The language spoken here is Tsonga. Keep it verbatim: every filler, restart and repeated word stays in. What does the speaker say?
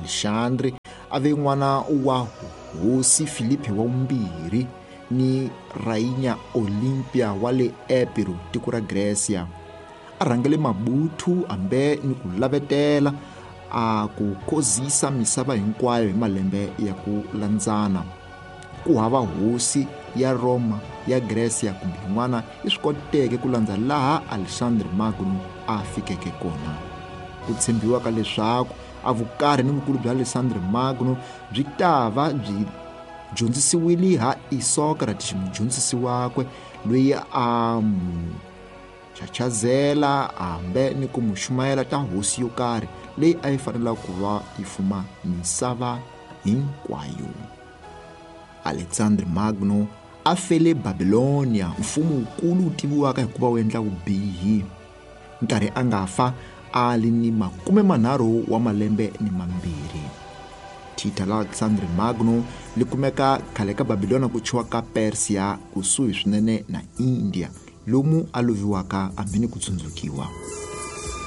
Alexandre a ve n'wana wa hosi Filipe wa vumbirhi ni Rainha Olympia wa le Epiro, tiko ra Grecia. A rhangele mabuthu ambe ni ku lavetela a ku khozisa misava hinkwayo hi malembe ya ku landzana. Ku hava hosi ya Roma, ya Grecia kumbe yin'wana yi swi koteke ku landza laha Alexandre Magno a fikeke kona. Ku tshembiwa ka leswaku a vukarhi ni vukulu bya Alexandre Magno byi ta va byi dyondzisiwile ha Isocrates, mudyondzisi wakwe loyi a mu chachazela hambe ni ku mu xumayela ta hosi yo karhi leyi a yi fanela ku va yi fuma misava hinkwayo. Alexandre Magno a fele Babilonia, mfumo wukulu wu tiviwaka hi ku va wu endla vubihi. Nkarhi a nga fa a li ni makume manharhu wa malembe ni mambirhi. Thita la Alexandre Magno li kumeka khale ka Babilonia ku chiwa ka Persia, kusuhi swinene na India, lomu a loviwaka hambi ni ku tsundzukiwa.